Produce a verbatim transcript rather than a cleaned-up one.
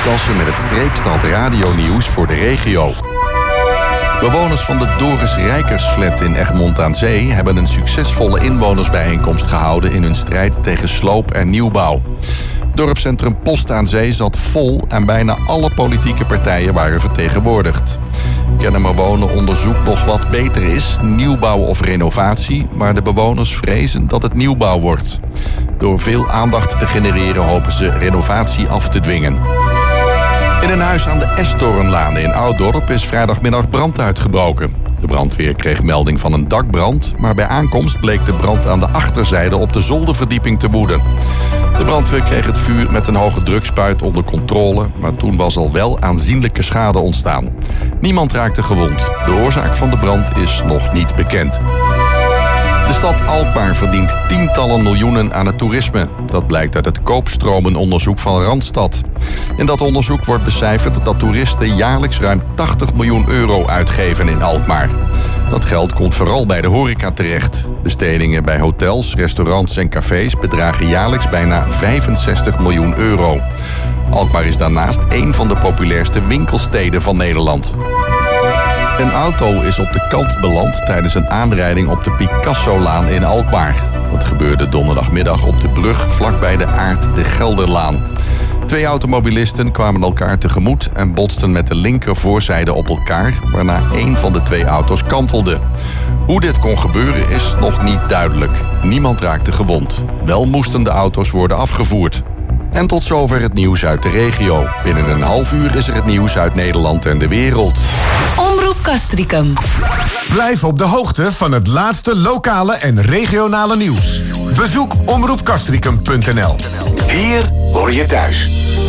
Lucas met het Streekstad Radio-nieuws voor de regio. Bewoners van de Doris Rijkersflat in Egmond aan Zee hebben een succesvolle inwonersbijeenkomst gehouden in hun strijd tegen sloop en nieuwbouw. Dorpscentrum Post aan Zee zat vol en bijna alle politieke partijen waren vertegenwoordigd. Kennemer Wonen onderzoekt nog wat beter is, nieuwbouw of renovatie, maar de bewoners vrezen dat het nieuwbouw wordt. Door veel aandacht te genereren hopen ze renovatie af te dwingen. In een huis aan de Estornlaan in Ouddorp is vrijdagmiddag brand uitgebroken. De brandweer kreeg melding van een dakbrand, maar bij aankomst bleek de brand aan de achterzijde op de zolderverdieping te woeden. De brandweer kreeg het vuur met een hoge drukspuit onder controle, maar toen was al wel aanzienlijke schade ontstaan. Niemand raakte gewond. De oorzaak van de brand is nog niet bekend. De stad Alkmaar verdient tientallen miljoenen aan het toerisme. Dat blijkt uit het koopstromenonderzoek van Randstad. In dat onderzoek wordt becijferd dat toeristen jaarlijks ruim tachtig miljoen euro uitgeven in Alkmaar. Dat geld komt vooral bij de horeca terecht. Bestedingen bij hotels, restaurants en cafés bedragen jaarlijks bijna vijfenzestig miljoen euro. Alkmaar is daarnaast één van de populairste winkelsteden van Nederland. Een auto is op de kant beland tijdens een aanrijding op de Picasso-laan in Alkmaar. Dat gebeurde donderdagmiddag op de brug vlakbij de Aart de Gelderlaan. Twee automobilisten kwamen elkaar tegemoet en botsten met de linker voorzijde op elkaar, waarna één van de twee auto's kantelde. Hoe dit kon gebeuren is nog niet duidelijk. Niemand raakte gewond. Wel moesten de auto's worden afgevoerd. En tot zover het nieuws uit de regio. Binnen een half uur is er het nieuws uit Nederland en de wereld. Omroep Castricum. Blijf op de hoogte van het laatste lokale en regionale nieuws. Bezoek omroep castricum punt n l. Hier hoor je thuis.